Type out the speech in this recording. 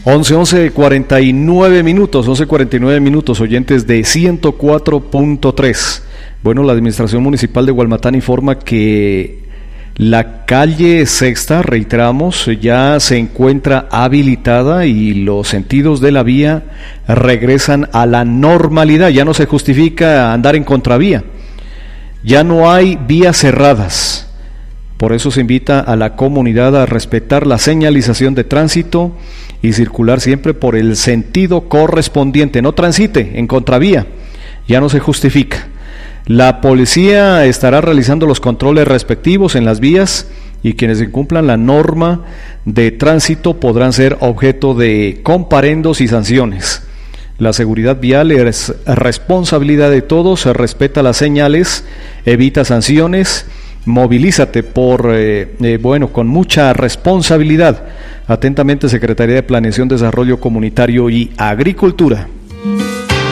11:49 minutos, oyentes de 104.3. Bueno, la Administración Municipal de Gualmatán informa que la calle Sexta, reiteramos, ya se encuentra habilitada y los sentidos de la vía regresan a la normalidad. Ya no se justifica andar en contravía, ya no hay vías cerradas. Por eso se invita a la comunidad a respetar la señalización de tránsito y circular siempre por el sentido correspondiente. No transite en contravía, ya no se justifica. La policía estará realizando los controles respectivos en las vías y quienes incumplan la norma de tránsito podrán ser objeto de comparendos y sanciones. La seguridad vial es responsabilidad de todos, se respeta las señales, evita sanciones, movilízate con mucha responsabilidad. Atentamente, Secretaría de Planeación, Desarrollo Comunitario y Agricultura.